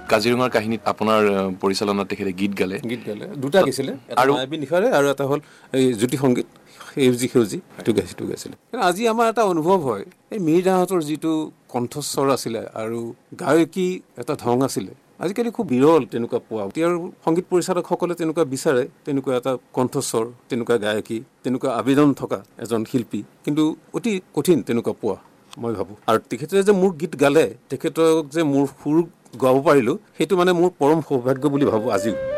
কাজিৰঙাৰ কাহিনীত আপোনাৰ পৰিচালনাত তেখেতে গীত গালে দুটা গাইছিলে, আৰু মায়াবী নিশাৰে আৰু এটা হ'ল এই জ্যোতি সংগীত সেউজী সেইটো গাইছিলে। আজি আমাৰ এটা অনুভৱ হয় এই মীৰ দাহঁতৰ যিটো কণ্ঠস্বৰ আছিলে আৰু গায়কী এটা ধং আছিলে, আজিকালি খুব বিৰল তেনেকুৱা পোৱা। এতিয়াৰ সংগীত পৰিচালকসকলে তেনেকুৱা বিচাৰে, তেনেকুৱা এটা কণ্ঠস্বৰ, তেনেকুৱা গায়কী, তেনেকুৱা আবেদন থকা এজন শিল্পী, কিন্তু অতি কঠিন তেনেকুৱা পোৱা মই ভাবোঁ। আৰু তেখেতে যে মোৰ গীত গালে, তেখেতক যে মোৰ সুৰ গাব পাৰিলোঁ, সেইটো মানে মোৰ পৰম সৌভাগ্য বুলি ভাবোঁ আজিও।